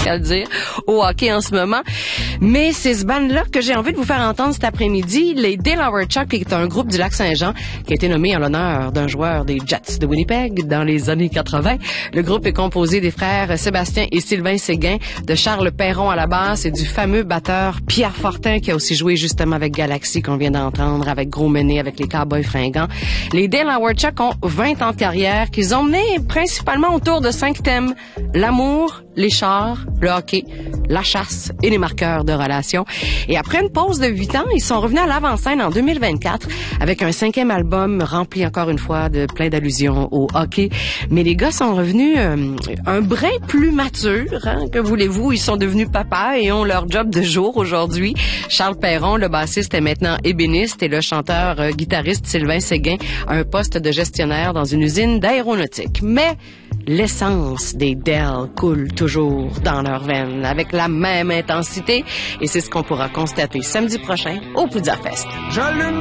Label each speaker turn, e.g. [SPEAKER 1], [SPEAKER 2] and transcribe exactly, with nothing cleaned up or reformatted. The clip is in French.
[SPEAKER 1] qu'à le dire, au hockey en ce moment. Mais c'est ce band-là que j'ai envie de vous faire entendre cet après-midi, les Delaware Chuck, qui est un groupe du Lac-Saint-Jean, qui a été nommé en l'honneur d'un joueur des Jets de Winnipeg dans les années quatre-vingt. Le groupe est composé des frères Sébastien et Sylvain Séguin, de Charles Perron à la basse et du fameux batteur Pierre Fortin, qui a aussi joué justement avec Galaxy, qu'on vient d'entendre, avec Gros Mené, avec les Cowboys fringants. Les Delaware Chuck ont vingt ans de carrière, qu'ils ont mené principalement autour de cinq thèmes: l'amour, les chars, le hockey, la chasse et les marqueurs de relations. Et après une pause de huit ans, ils sont revenus à l'avant-scène en deux mille vingt-quatre avec un cinquième album rempli encore une fois de plein d'allusions au hockey. Mais les gars sont revenus euh, un brin plus matures, hein, que voulez-vous. Ils sont devenus papas et ont leur job de jour aujourd'hui. Charles Perron, le bassiste, est maintenant ébéniste et le chanteur euh, guitariste Sylvain Séguin a un poste de gestionnaire dans une usine d'aéronautique. Mais l'essence des Del coule toujours dans leurs veines avec la même intensité et c'est ce qu'on pourra constater samedi prochain au Poudza Fest. J'allume